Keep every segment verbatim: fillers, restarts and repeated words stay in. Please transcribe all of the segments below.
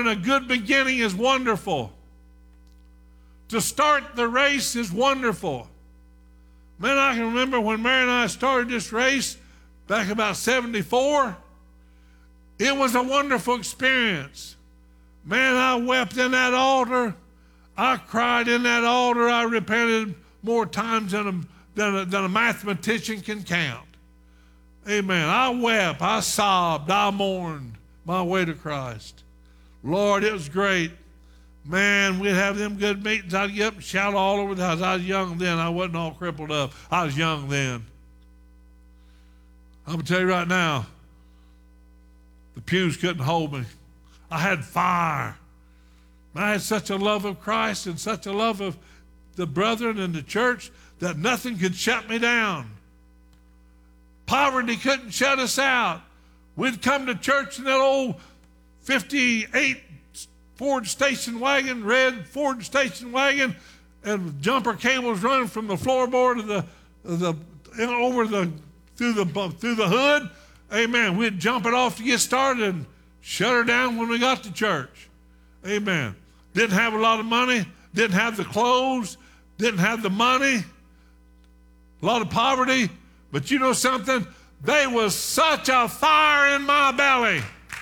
when a good beginning is wonderful. To start the race is wonderful. Man, I can remember when Mary and I started this race back about seventy-four. It was a wonderful experience. Man, I wept in that altar. I cried in that altar. I repented more times than a, than a, than a mathematician can count. Amen. I wept. I sobbed. I mourned my way to Christ. Lord, it was great. Man, we'd have them good meetings. I'd get up and shout all over the house. I was young then. I wasn't all crippled up. I was young then. I'm going to tell you right now, the pews couldn't hold me. I had fire. I had such a love of Christ and such a love of the brethren and the church that nothing could shut me down. Poverty couldn't shut us out. We'd come to church in that old fifty-eight Ford station wagon, red Ford station wagon, and jumper cables running from the floorboard of the, of the over the through the through the hood. Amen. We'd jump it off to get started and shut her down when we got to church. Amen. Didn't have a lot of money, didn't have the clothes, didn't have the money, a lot of poverty. But you know something? There was such a fire in my belly.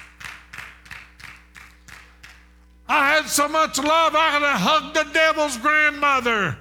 I had so much love, I could have hugged the devil's grandmother.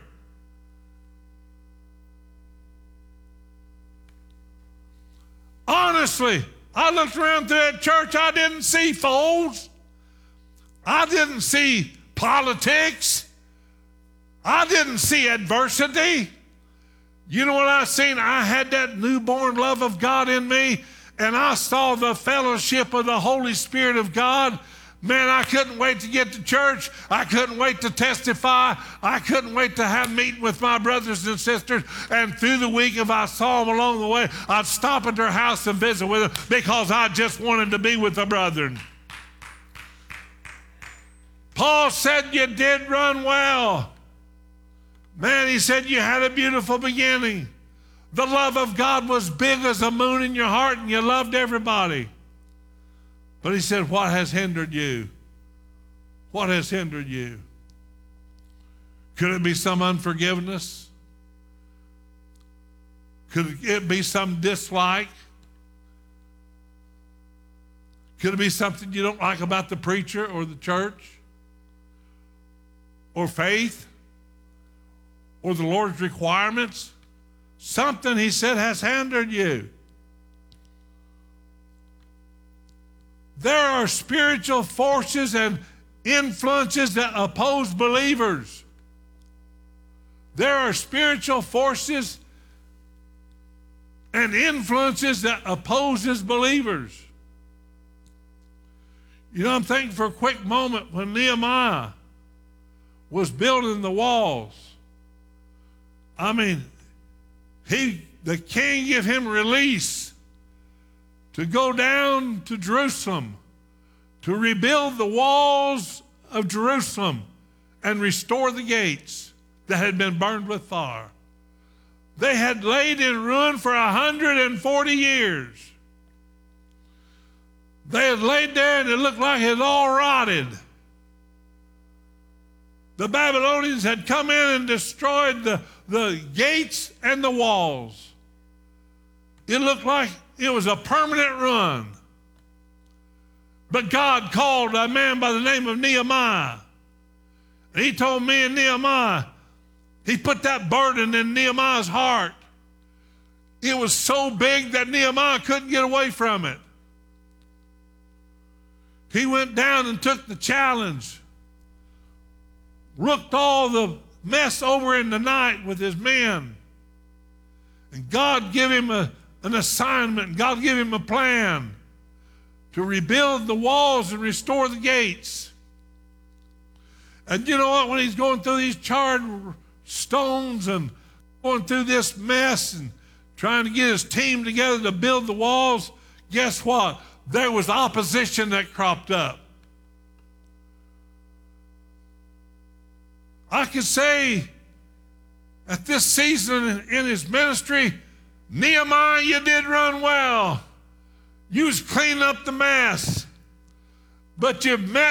Honestly, I looked around through that church, I didn't see foes. I didn't see politics. I didn't see adversity. You know what I seen? I had that newborn love of God in me, and I saw the fellowship of the Holy Spirit of God. Man, I couldn't wait to get to church. I couldn't wait to testify. I couldn't wait to have meeting with my brothers and sisters. And through the week, if I saw them along the way, I'd stop at their house and visit with them because I just wanted to be with the brethren. Paul said you did run well. Man, he said you had a beautiful beginning. The love of God was big as a moon in your heart, and you loved everybody. But he said, what has hindered you? What has hindered you? Could it be some unforgiveness? Could it be some dislike? Could it be something you don't like about the preacher or the church? Or faith? Or the Lord's requirements? Something, he said, has hindered you. There are spiritual forces and influences that oppose believers. There are spiritual forces and influences that opposes believers. You know, I'm thinking for a quick moment when Nehemiah was building the walls. I mean, he, the king gave him release to go down to Jerusalem, to rebuild the walls of Jerusalem and restore the gates that had been burned with fire. They had laid in ruin for one hundred forty years. They had laid there and it looked like it had all rotted. The Babylonians had come in and destroyed the, the gates and the walls. It looked like it was a permanent ruin. But God called a man by the name of Nehemiah. And he told me and Nehemiah, he put that burden in Nehemiah's heart. It was so big that Nehemiah couldn't get away from it. He went down and took the challenge, looked all the mess over in the night with his men. And God gave him a, an assignment. God gave him a plan to rebuild the walls and restore the gates. And you know what? When he's going through these charred stones and going through this mess and trying to get his team together to build the walls, guess what? There was opposition that cropped up. I could say at this season in his ministry, Nehemiah, you did run well. You was cleaning up the mess, but you met